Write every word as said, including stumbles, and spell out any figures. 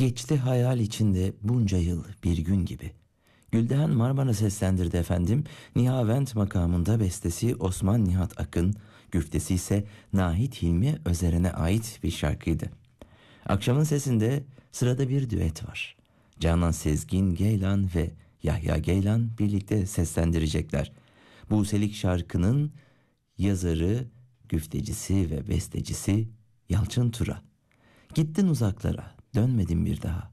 Geçti hayal içinde bunca yıl bir gün gibi. Gülden Marmara seslendirdi efendim. Nihavent makamında bestesi Osman Nihat Akın, güftesi ise Nahit Hilmi Özer'e ait bir şarkıydı. Akşamın sesinde sırada bir düet var. Canan Sezgin Geylan ve Yahya Geylan birlikte seslendirecekler. Buselik şarkının yazarı, güftecisi ve bestecisi Yalçın Tura. Gittin uzaklara, dönmedin bir daha.